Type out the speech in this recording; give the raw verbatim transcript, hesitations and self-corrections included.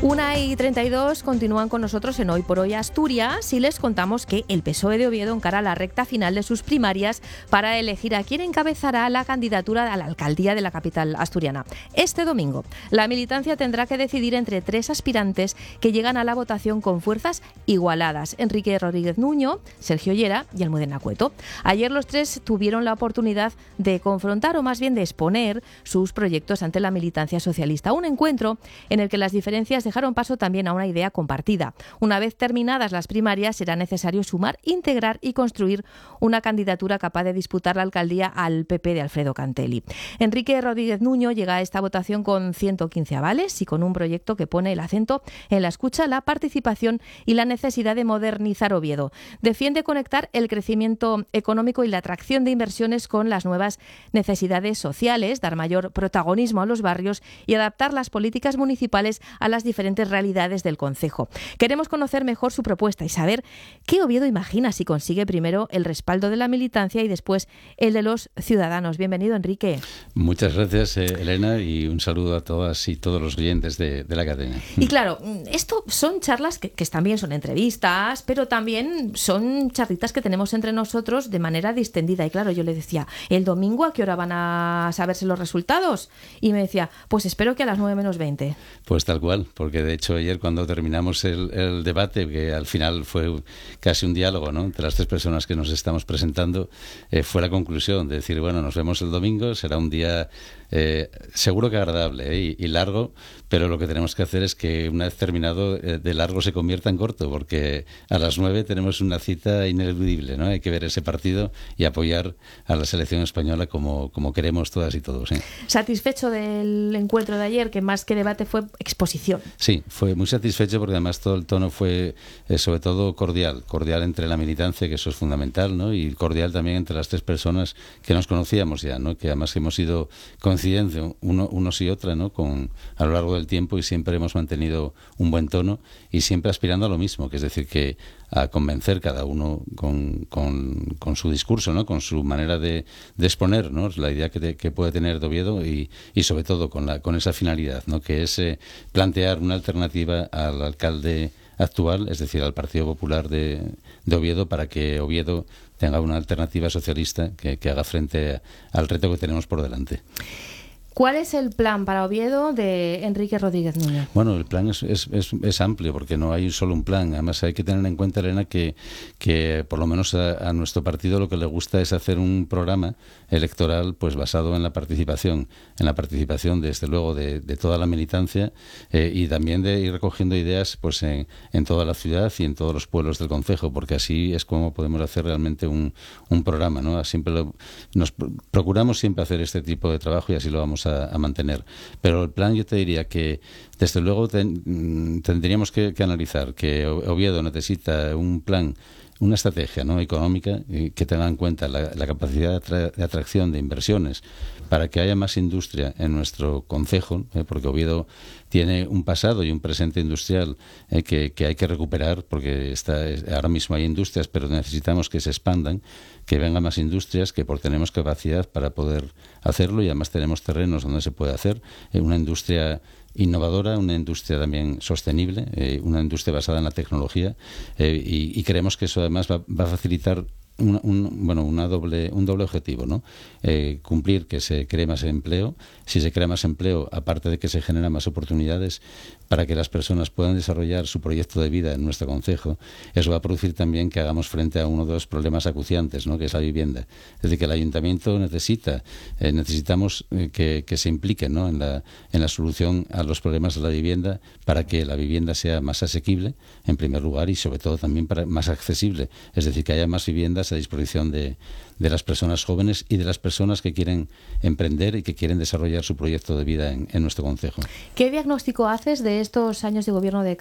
Una y treinta y dos continúan con nosotros en Hoy por Hoy Asturias y les contamos que el P S O E de Oviedo encara la recta final de sus primarias para elegir a quién encabezará la candidatura a la alcaldía de la capital asturiana. Este domingo, la militancia tendrá que decidir entre tres aspirantes que llegan a la votación con fuerzas igualadas: Enrique Rodríguez Nuño, Sergio Llera y Almudena Cueto. Ayer los tres tuvieron la oportunidad de confrontar, o más bien de exponer, sus proyectos ante la militancia socialista. Un encuentro en el que las diferencias dejaron paso también a una idea compartida. Una vez terminadas las primarias, será necesario sumar, integrar y construir una candidatura capaz de disputar la alcaldía al P P de Alfredo Cantelli. Enrique Rodríguez Nuño llega a esta votación con ciento quince avales y con un proyecto que pone el acento en la escucha, la participación y la necesidad de modernizar Oviedo. Defiende conectar el crecimiento económico y la atracción de inversiones con las nuevas necesidades sociales, dar mayor protagonismo a los barrios y adaptar las políticas municipales a las diferentes realidades del concejo. Queremos conocer mejor su propuesta y saber qué Oviedo imagina si consigue primero el respaldo de la militancia y después el de los ciudadanos. Bienvenido, Enrique. Muchas gracias, eh, Elena, y un saludo a todas y todos los oyentes de, de la cadena. Y claro, esto son charlas que, que también son entrevistas, pero también son charlitas que tenemos entre nosotros de manera distendida. Y claro, yo le decía, ¿el domingo a qué hora van a saberse los resultados? Y me decía, pues espero que a las nueve menos veinte. Pues tal cual, porque de hecho ayer cuando terminamos el, el debate, que al final fue casi un diálogo, ¿no?, entre las tres personas que nos estamos presentando, eh, fue la conclusión de decir, bueno, nos vemos el domingo, será un día eh, seguro que agradable eh, y, y largo, pero lo que tenemos que hacer es que una vez terminado, eh, de largo se convierta en corto, porque a las nueve tenemos una cita ineludible, ¿no? Hay que ver ese partido y apoyar a la selección española como, como queremos todas y todos. ¿eh? ¿Satisfecho del encuentro de ayer, que más que debate fue exposición? Sí, fue muy satisfecho porque además todo el tono fue eh, sobre todo cordial, cordial entre la militancia, que eso es fundamental, ¿no? Y cordial también entre las tres personas que nos conocíamos ya, ¿no? Que además hemos sido coincidentes uno, unos y otra, ¿no? Con, a lo largo del tiempo, y siempre hemos mantenido un buen tono y siempre aspirando a lo mismo, que es decir, que a convencer cada uno con, con, con su discurso, ¿no? Con su manera de, de exponer, ¿no? La idea que, te, que puede tener de Oviedo y, y sobre todo con, la, con esa finalidad, ¿no? Que es eh, plantear una alternativa al alcalde actual, es decir, al Partido Popular de, de Oviedo, para que Oviedo tenga una alternativa socialista que, que haga frente a, al reto que tenemos por delante. ¿Cuál es el plan para Oviedo de Enrique Rodríguez Nuño? Bueno, el plan es, es, es, es amplio, porque no hay solo un plan. Además, hay que tener en cuenta, Elena, que, que por lo menos a, a nuestro partido lo que le gusta es hacer un programa electoral pues basado en la participación, en la participación, desde luego, de, de toda la militancia eh, y también de ir recogiendo ideas pues en, en toda la ciudad y en todos los pueblos del concejo, porque así es como podemos hacer realmente un, un programa, ¿no? Siempre lo, nos procuramos siempre hacer este tipo de trabajo y así lo vamos a A, a mantener. Pero el plan, yo te diría que desde luego ten, tendríamos que, que analizar que Oviedo necesita un plan, una estrategia, ¿no?, económica que tenga en cuenta la, la capacidad de, atra de atracción de inversiones para que haya más industria en nuestro concejo, eh, porque Oviedo tiene un pasado y un presente industrial eh, que, que hay que recuperar, porque está, ahora mismo hay industrias, pero necesitamos que se expandan, que vengan más industrias, que por, tenemos capacidad para poder hacerlo, y además tenemos terrenos donde se puede hacer, eh, una industria innovadora, una industria también sostenible, eh, una industria basada en la tecnología, eh, y, y creemos que eso además va, va a facilitar Un, un, bueno, una doble, un doble objetivo, ¿no? Eh, cumplir que se cree más empleo. Si se crea más empleo, aparte de que se generan más oportunidades para que las personas puedan desarrollar su proyecto de vida en nuestro concejo, eso va a producir también que hagamos frente a uno de los problemas acuciantes, ¿no?, que es la vivienda. Es decir, que el ayuntamiento necesita, eh, necesitamos eh, que, que se implique, ¿no?, en la, en la solución a los problemas de la vivienda, para que la vivienda sea más asequible, en primer lugar, y sobre todo también para más accesible. Es decir, que haya más viviendas a disposición de, de las personas jóvenes y de las personas que quieren emprender y que quieren desarrollar su proyecto de vida en, en nuestro concejo. ¿Qué diagnóstico haces de estos años de gobierno de